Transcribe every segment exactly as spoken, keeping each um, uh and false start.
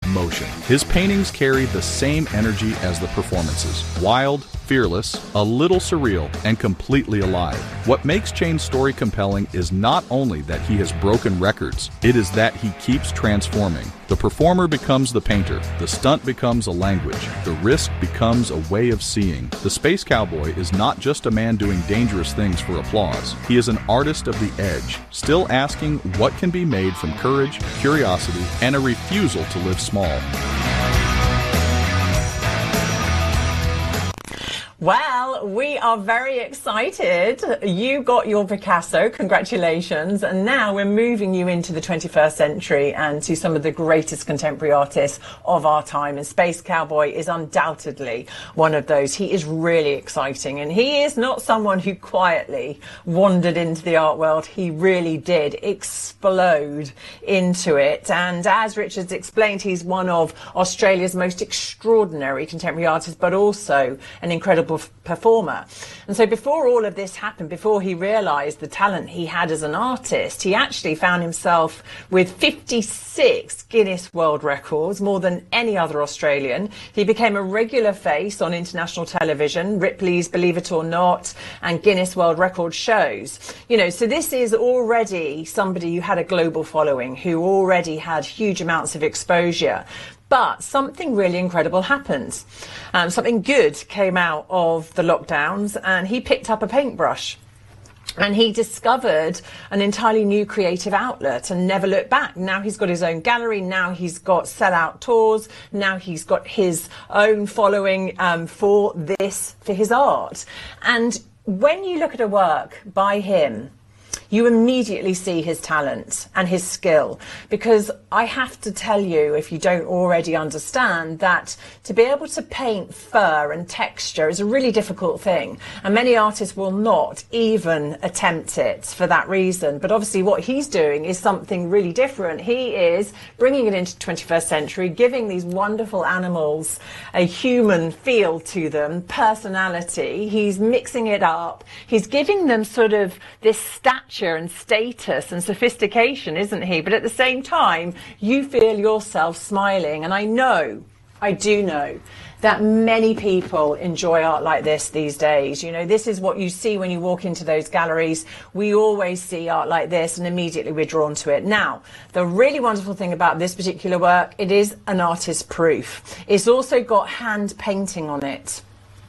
motion. His paintings carry the same energy as the performances. Wild, fearless, a little surreal, and completely alive. What makes Chain's story compelling is not only that he has broken records, it is that he keeps transforming. The performer becomes the painter, the stunt becomes a language, the risk becomes a way of seeing. The Space Cowboy is not just a man doing dangerous things for applause. He is an artist of the edge, still asking what can be made from courage, curiosity, and a refusal to live small. Well, we are very excited. You got your Picasso, congratulations. And now we're moving you into the twenty-first century and to some of the greatest contemporary artists of our time. And Space Cowboy is undoubtedly one of those. He is really exciting. And he is not someone who quietly wandered into the art world. He really did explode into it. And as Richard's explained, he's one of Australia's most extraordinary contemporary artists, but also an incredible performer. And so before all of this happened, before he realized the talent he had as an artist, he actually found himself with fifty-six Guinness World Records, more than any other Australian. He became a regular face on international television, Ripley's Believe It or Not, and Guinness World Record shows. You know, so this is already somebody who had a global following, who already had huge amounts of exposure. But something really incredible happened. Um, something good came out of the lockdowns, and he picked up a paintbrush. And he discovered an entirely new creative outlet and never looked back. Now he's got his own gallery. Now he's got sellout tours. Now he's got his own following um, for this, for his art. And when you look at a work by him, you immediately see his talent and his skill, because I have to tell you, if you don't already understand, that to be able to paint fur and texture is a really difficult thing, and many artists will not even attempt it for that reason. But obviously what he's doing is something really different. He is bringing it into the twenty-first century, giving these wonderful animals a human feel to them, personality. He's mixing it up. He's giving them sort of this stature and status and sophistication, isn't he? But at the same time, you feel yourself smiling. And I know, I do know, that many people enjoy art like this these days. You know, this is what you see when you walk into those galleries. We always see art like this and immediately we're drawn to it. Now, the really wonderful thing about this particular work, it is an artist proof. It's also got hand painting on it.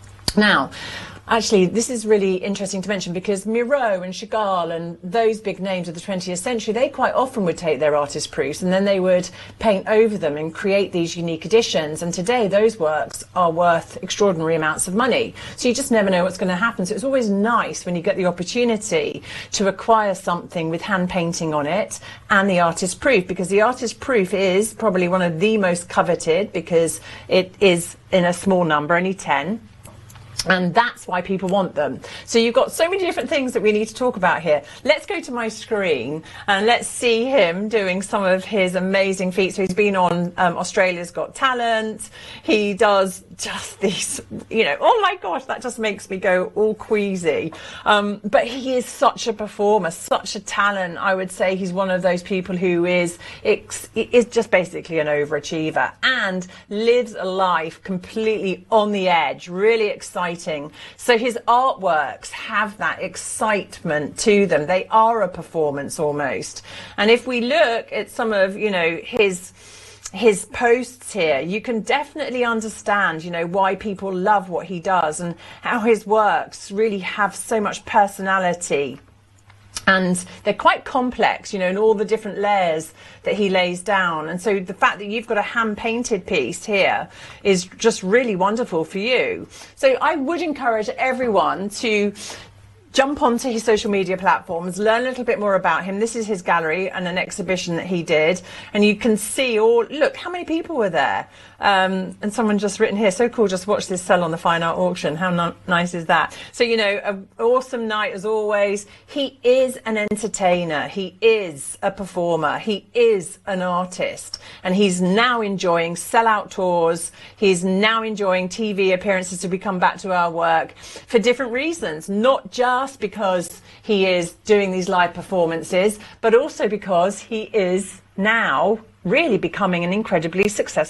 Now, actually, this is really interesting to mention, because Miro and Chagall and those big names of the twentieth century, they quite often would take their artist proofs and then they would paint over them and create these unique editions. And today those works are worth extraordinary amounts of money. So you just never know what's going to happen. So it's always nice when you get the opportunity to acquire something with hand painting on it and the artist proof, because the artist proof is probably one of the most coveted, because it is in a small number, only ten. And that's why people want them. So you've got so many different things that we need to talk about here. Let's go to my screen and let's see him doing some of his amazing feats. So he's been on um, Australia's Got Talent. He does just these, you know, oh my gosh, that just makes me go all queasy. Um, but he is such a performer, such a talent. I would say he's one of those people who is, is just basically an overachiever and lives a life completely on the edge, really exciting. So his artworks have that excitement to them. They are a performance almost. And if we look at some of, you know, his his posts here, you can definitely understand, you know, why people love what he does and how his works really have so much personality. And they're quite complex, you know, in all the different layers that he lays down. And so the fact that you've got a hand-painted piece here is just really wonderful for you. So I would encourage everyone to jump onto his social media platforms, learn a little bit more about him. This is his gallery and an exhibition that he did. And you can see all, look, how many people were there? Um, and someone just written here, so cool, just watch this sell on the fine art auction. How no nice is that? So, you know, an awesome night as always. He is an entertainer. He is a performer. He is an artist. And he's now enjoying sellout tours. He's now enjoying T V appearances to come back to our work for different reasons, not just because he is doing these live performances, but also because he is now really becoming an incredibly successful